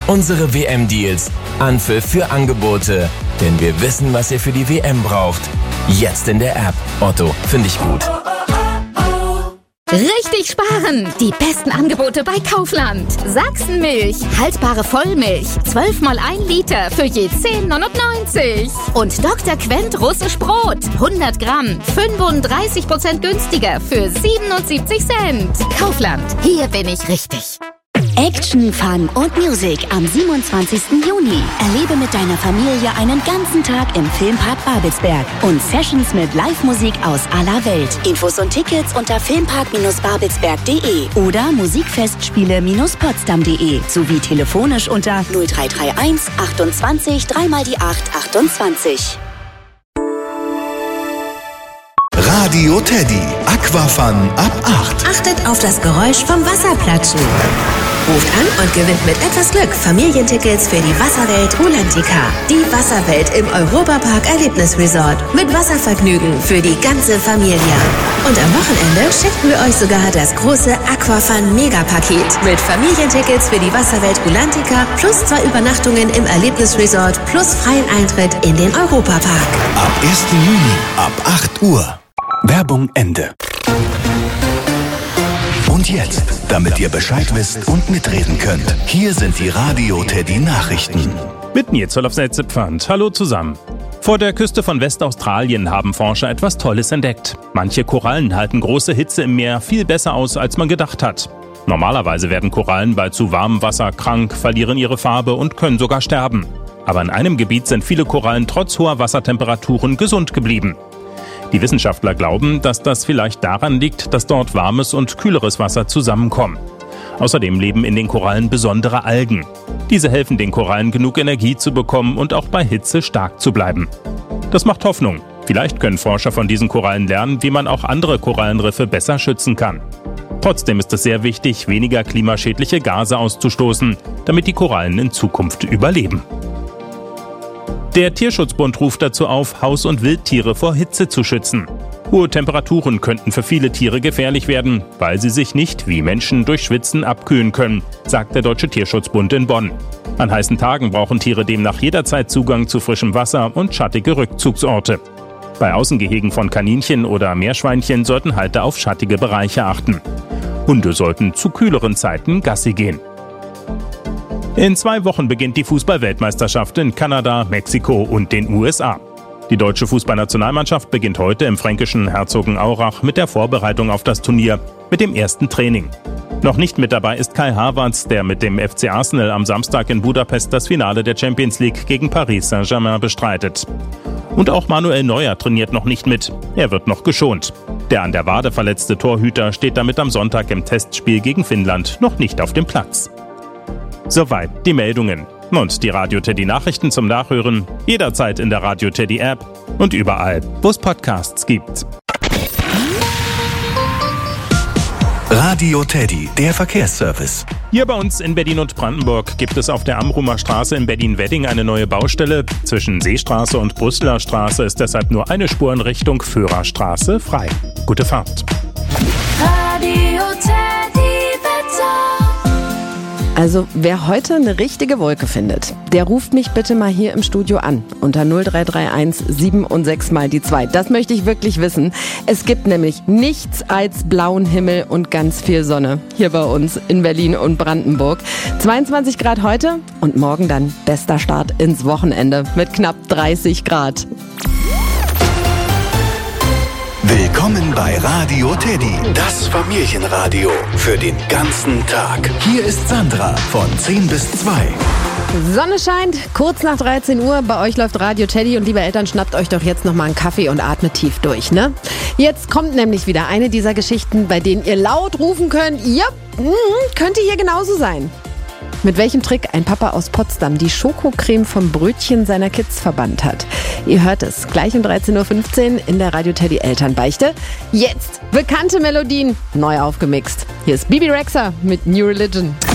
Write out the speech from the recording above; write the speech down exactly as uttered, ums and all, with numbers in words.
Unsere W M-Deals. Anpfiff für Angebote. Denn wir wissen, was ihr für die W M braucht. Jetzt in der App. Otto, finde ich gut. Richtig sparen! Die besten Angebote bei Kaufland. Sachsenmilch, haltbare Vollmilch, zwölf mal ein Liter für je zehn neunundneunzig. Und Doktor Quent russisch Brot, hundert Gramm, fünfunddreißig Prozent günstiger für siebenundsiebzig Cent. Kaufland, hier bin ich richtig. Action, Fun und Musik am siebenundzwanzigsten Juni. Erlebe mit deiner Familie einen ganzen Tag im Filmpark Babelsberg und Sessions mit Live-Musik aus aller Welt. Infos und Tickets unter filmpark babelsberg punkt de oder musikfestspiele potsdam punkt de sowie telefonisch unter null drei drei eins achtundzwanzig drei mal die acht achtundzwanzig. Radio Teddy. Aquafun ab acht. Achtet auf das Geräusch vom Wasserplatschen. Ruft an und gewinnt mit etwas Glück Familientickets für die Wasserwelt Rulantica. Die Wasserwelt im Europapark Erlebnisresort. Mit Wasservergnügen für die ganze Familie. Und am Wochenende schicken wir euch sogar das große Aquafun Megapaket. Mit Familientickets für die Wasserwelt Rulantica plus zwei Übernachtungen im Erlebnisresort plus freien Eintritt in den Europapark. Ab ersten Juni ab acht Uhr. Werbung Ende. Und jetzt, damit ihr Bescheid wisst und mitreden könnt, hier sind die Radio Teddy Nachrichten. Mit Nils Olofsnetze-Pfand. Hallo zusammen. Vor der Küste von Westaustralien haben Forscher etwas Tolles entdeckt. Manche Korallen halten große Hitze im Meer viel besser aus, als man gedacht hat. Normalerweise werden Korallen bei zu warmem Wasser krank, verlieren ihre Farbe und können sogar sterben. Aber in einem Gebiet sind viele Korallen trotz hoher Wassertemperaturen gesund geblieben. Die Wissenschaftler glauben, dass das vielleicht daran liegt, dass dort warmes und kühleres Wasser zusammenkommen. Außerdem leben in den Korallen besondere Algen. Diese helfen den Korallen genug Energie zu bekommen und auch bei Hitze stark zu bleiben. Das macht Hoffnung. Vielleicht können Forscher von diesen Korallen lernen, wie man auch andere Korallenriffe besser schützen kann. Trotzdem ist es sehr wichtig, weniger klimaschädliche Gase auszustoßen, damit die Korallen in Zukunft überleben. Der Tierschutzbund ruft dazu auf, Haus- und Wildtiere vor Hitze zu schützen. Hohe Temperaturen könnten für viele Tiere gefährlich werden, weil sie sich nicht wie Menschen durch Schwitzen abkühlen können, sagt der Deutsche Tierschutzbund in Bonn. An heißen Tagen brauchen Tiere demnach jederzeit Zugang zu frischem Wasser und schattige Rückzugsorte. Bei Außengehegen von Kaninchen oder Meerschweinchen sollten Halter auf schattige Bereiche achten. Hunde sollten zu kühleren Zeiten Gassi gehen. In zwei Wochen beginnt die Fußball-Weltmeisterschaft in Kanada, Mexiko und den U S A. Die deutsche Fußballnationalmannschaft beginnt heute im fränkischen Herzogenaurach mit der Vorbereitung auf das Turnier, mit dem ersten Training. Noch nicht mit dabei ist Kai Havertz, der mit dem F C Arsenal am Samstag in Budapest das Finale der Champions League gegen Paris Saint-Germain bestreitet. Und auch Manuel Neuer trainiert noch nicht mit. Er wird noch geschont. Der an der Wade verletzte Torhüter steht damit am Sonntag im Testspiel gegen Finnland noch nicht auf dem Platz. Soweit die Meldungen. Und die Radio Teddy Nachrichten zum Nachhören jederzeit in der Radio Teddy App und überall, wo es Podcasts gibt. Radio Teddy, der Verkehrsservice. Hier bei uns in Berlin und Brandenburg gibt es auf der Amrumer Straße in Berlin-Wedding eine neue Baustelle. Zwischen Seestraße und Brüsseler Straße ist deshalb nur eine Spur in Richtung Führerstraße frei. Gute Fahrt. Radio Teddy Wetter. Also wer heute eine richtige Wolke findet, der ruft mich bitte mal hier im Studio an unter null drei drei eins sieben und sechs mal die zwei. Das möchte ich wirklich wissen. Es gibt nämlich nichts als blauen Himmel und ganz viel Sonne hier bei uns in Berlin und Brandenburg. zweiundzwanzig Grad heute und morgen dann bester Start ins Wochenende mit knapp dreißig Grad. Willkommen bei Radio Teddy, das Familienradio für den ganzen Tag. Hier ist Sandra von zehn bis zwei. Sonne scheint, kurz nach dreizehn Uhr, bei euch läuft Radio Teddy und liebe Eltern, schnappt euch doch jetzt nochmal einen Kaffee und atmet tief durch, ne? Jetzt kommt nämlich wieder eine dieser Geschichten, bei denen ihr laut rufen könnt, ja, mh, könnte hier genauso sein. Mit welchem Trick ein Papa aus Potsdam die Schokocreme vom Brötchen seiner Kids verbannt hat. Ihr hört es gleich um dreizehn Uhr fünfzehn in der Radio Teddy Elternbeichte. Jetzt bekannte Melodien, neu aufgemixt. Hier ist Bibi Rexha mit New Religion.